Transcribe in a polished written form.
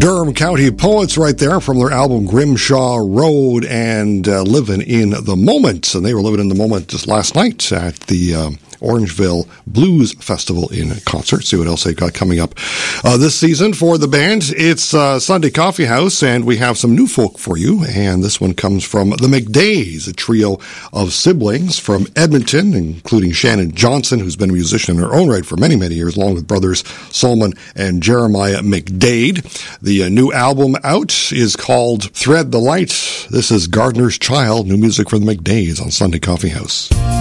Durham County Poets right there from their album Grimshaw Road and Living in the Moment. And they were living in the moment just last night at the Orangeville Blues Festival in concert. See what else they've got coming up this season for the band. It's Sunday Coffee House, and we have some new folk for you. And this one comes from the McDays, a trio of siblings from Edmonton, including Shannon Johnson, who's been a musician in her own right for many, many years, along with brothers Solomon and Jeremiah McDade. The new album out is called Thread the Light. This is Gardener's Child, new music from the McDays on Sunday Coffee House.